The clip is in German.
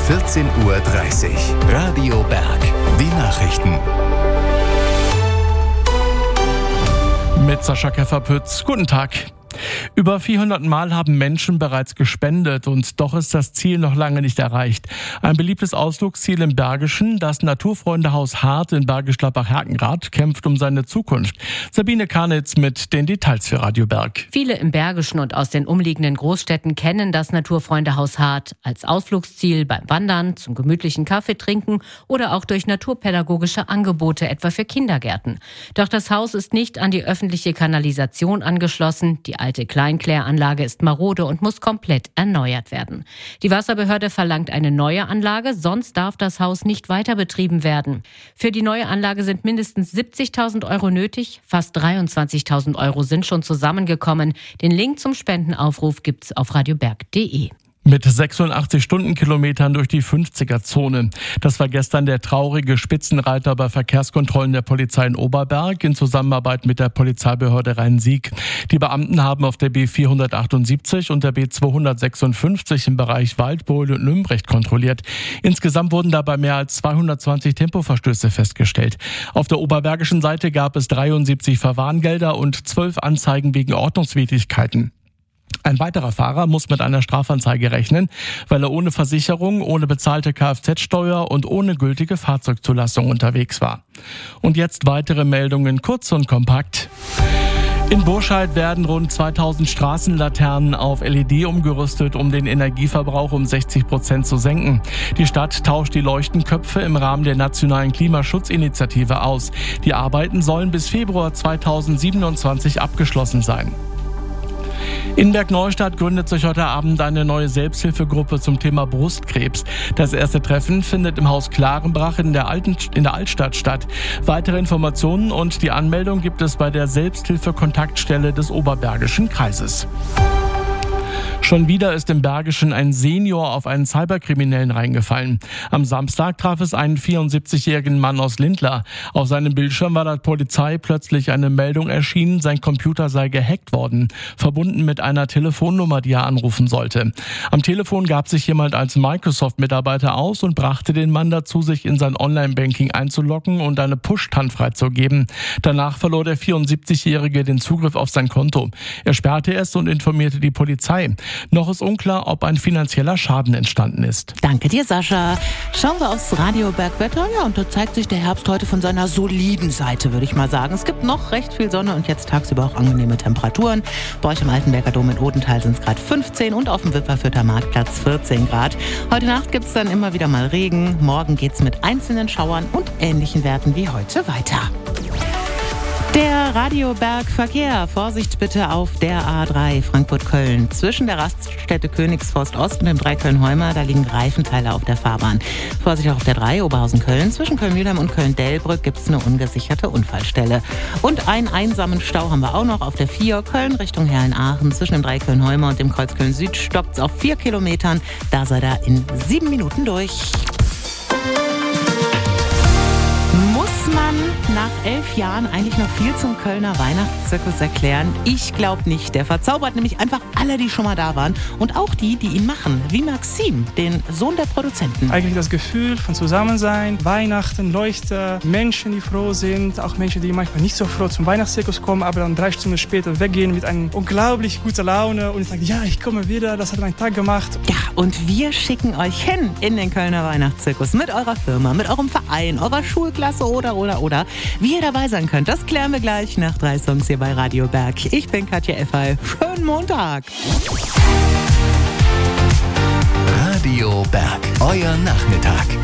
14:30 Uhr. Radio Berg. Die Nachrichten. Mit Sascha Käfer-Pütz. Guten Tag. Über 400 Mal haben Menschen bereits gespendet und doch ist das Ziel noch lange nicht erreicht. Ein beliebtes Ausflugsziel im Bergischen, das Naturfreundehaus Hart in Bergisch Gladbach-Herkenrath, kämpft um seine Zukunft. Sabine Karnitz mit den Details für Radio Berg. Viele im Bergischen und aus den umliegenden Großstädten kennen das Naturfreundehaus Hart als Ausflugsziel beim Wandern, zum gemütlichen Kaffee trinken oder auch durch naturpädagogische Angebote, etwa für Kindergärten. Doch das Haus ist nicht an die öffentliche Kanalisation angeschlossen. Die alte Kleinkläranlage ist marode und muss komplett erneuert werden. Die Wasserbehörde verlangt eine neue Anlage, sonst darf das Haus nicht weiter betrieben werden. Für die neue Anlage sind mindestens 70.000 Euro nötig. Fast 23.000 Euro sind schon zusammengekommen. Den Link zum Spendenaufruf gibt's auf radioberg.de. Mit 86 Stundenkilometern durch die 50er-Zone. Das war gestern der traurige Spitzenreiter bei Verkehrskontrollen der Polizei in Oberberg in Zusammenarbeit mit der Polizeibehörde Rhein-Sieg. Die Beamten haben auf der B478 und der B256 im Bereich Waldbröl und Nümbrecht kontrolliert. Insgesamt wurden dabei mehr als 220 Tempoverstöße festgestellt. Auf der oberbergischen Seite gab es 73 Verwarngelder und 12 Anzeigen wegen Ordnungswidrigkeiten. Ein weiterer Fahrer muss mit einer Strafanzeige rechnen, weil er ohne Versicherung, ohne bezahlte Kfz-Steuer und ohne gültige Fahrzeugzulassung unterwegs war. Und jetzt weitere Meldungen kurz und kompakt. In Burscheid werden rund 2000 Straßenlaternen auf LED umgerüstet, um den Energieverbrauch um 60% zu senken. Die Stadt tauscht die Leuchtenköpfe im Rahmen der nationalen Klimaschutzinitiative aus. Die Arbeiten sollen bis Februar 2027 abgeschlossen sein. In Bergneustadt gründet sich heute Abend eine neue Selbsthilfegruppe zum Thema Brustkrebs. Das erste Treffen findet im Haus Klarenbrach in der Altstadt statt. Weitere Informationen und die Anmeldung gibt es bei der Selbsthilfe-Kontaktstelle des Oberbergischen Kreises. Schon wieder ist im Bergischen ein Senior auf einen Cyberkriminellen reingefallen. Am Samstag traf es einen 74-jährigen Mann aus Lindlar. Auf seinem Bildschirm war der Polizei plötzlich eine Meldung erschienen, sein Computer sei gehackt worden, verbunden mit einer Telefonnummer, die er anrufen sollte. Am Telefon gab sich jemand als Microsoft-Mitarbeiter aus und brachte den Mann dazu, sich in sein Online-Banking einzuloggen und eine Push-TAN freizugeben. Danach verlor der 74-Jährige den Zugriff auf sein Konto. Er sperrte es und informierte die Polizei. Noch ist unklar, ob ein finanzieller Schaden entstanden ist. Danke dir, Sascha. Schauen wir aufs Radio Bergwetter. Ja, und da zeigt sich der Herbst heute von seiner soliden Seite, würde ich mal sagen. Es gibt noch recht viel Sonne und jetzt tagsüber auch angenehme Temperaturen. Bei euch im Altenberger Dom in Odenthal sind es gerade 15 und auf dem Wipperfürther Marktplatz 14 Grad. Heute Nacht gibt es dann immer wieder mal Regen. Morgen geht es mit einzelnen Schauern und ähnlichen Werten wie heute weiter. Der Radioberg-Verkehr. Vorsicht bitte auf der A3 Frankfurt-Köln. Zwischen der Raststätte Königsforst Ost und dem Dreiköln-Heumer, da liegen Reifenteile auf der Fahrbahn. Vorsicht auch auf der 3 Oberhausen-Köln. Zwischen Köln-Mühlheim und Köln-Delbrück gibt es eine ungesicherte Unfallstelle. Und einen einsamen Stau haben wir auch noch auf der 4 Köln Richtung Herrn-Aachen. Zwischen dem Dreiköln-Heumer und dem Kreuz Köln-Süd stockt es auf 4 Kilometern. Da seid ihr in 7 Minuten durch. Muss man nach 11 Jahren eigentlich noch viel zum Kölner Weihnachtszirkus erklären? Ich glaube nicht. Der verzaubert nämlich einfach alle, die schon mal da waren. Und auch die, die ihn machen. Wie Maxim, den Sohn der Produzenten. Eigentlich das Gefühl von Zusammensein, Weihnachten, Leuchte, Menschen, die froh sind. Auch Menschen, die manchmal nicht so froh zum Weihnachtszirkus kommen, aber dann 3 Stunden später weggehen mit einer unglaublich guter Laune. Und ich sage, ja, ich komme wieder, das hat meinen Tag gemacht. Ja, und wir schicken euch hin in den Kölner Weihnachtszirkus. Mit eurer Firma, mit eurem Verein, eurer Schulklasse oder. Wie ihr dabei sein könnt, das klären wir gleich nach 3 Songs hier bei Radio Berg. Ich bin Katja Effay. Schönen Montag. Radio Berg, euer Nachmittag.